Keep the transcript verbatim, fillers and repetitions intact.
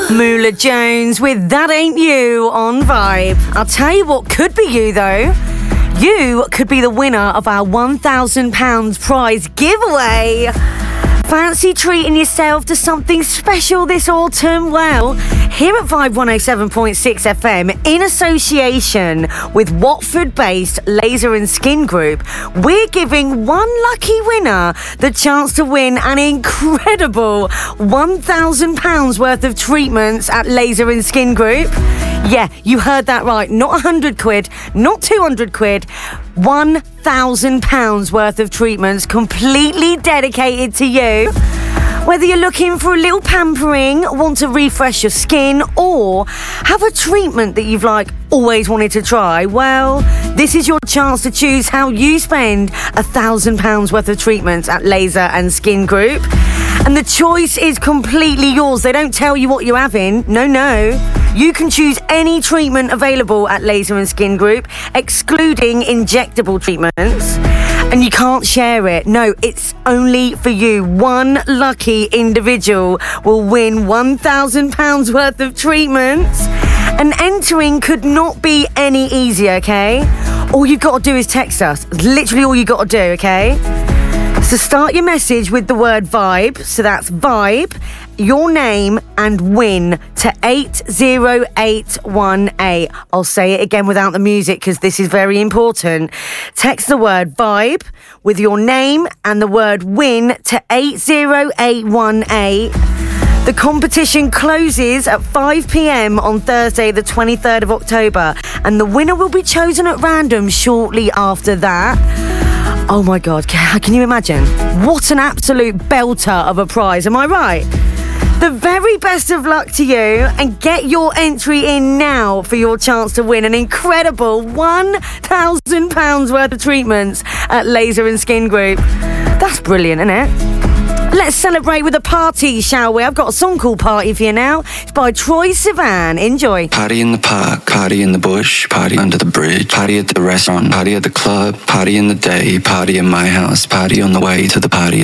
Moolah Jones with That Ain't You on Vibe. I'll tell you what could be you though. You could be the winner of our one thousand pounds prize giveaway. Fancy treating yourself to something special this autumn? Well, here at Vibe one oh seven point six F M, in association with Watford-based Laser and Skin Group, we're giving one lucky winner the chance to win an incredible one thousand pounds worth of treatments at Laser and Skin Group. Yeah, you heard that right. Not one hundred quid, not two hundred quid, one thousand pounds worth of treatments completely dedicated to you. Whether you're looking for a little pampering, want to refresh your skin, or have a treatment that you've like always wanted to try, well, this is your chance to choose how you spend a thousand pounds worth of treatments at Laser and Skin Group. And the choice is completely yours. They don't tell you what you're having. No, no. You can choose any treatment available at Laser and Skin Group, excluding injectable treatments. And you can't share it. No, it's only for you. One lucky individual will win one thousand pounds worth of treatments. And entering could not be any easier, okay? All you've got to do is text us. Literally all you got to do, okay? So start your message with the word vibe. So that's vibe, your name, and win to eight zero eight one eight. I'll say it again without the music because this is very important. Text the word vibe with your name and the word win to eight zero eight one eight. The competition closes at five p.m. on Thursday, the twenty-third of October, and the winner will be chosen at random shortly after that. Oh my God, can you imagine? What an absolute belter of a prize, am I right? The very best of luck to you, and get your entry in now for your chance to win an incredible one thousand pounds worth of treatments at Laser and Skin Group. That's brilliant, isn't it? Let's celebrate with a party, shall we? I've got a song called Party for you now. It's by Troye Sivan. Enjoy. Party in the park, party in the bush, party under the bridge, party at the restaurant, party at the club, party in the day, party in my house, party on the way to the party.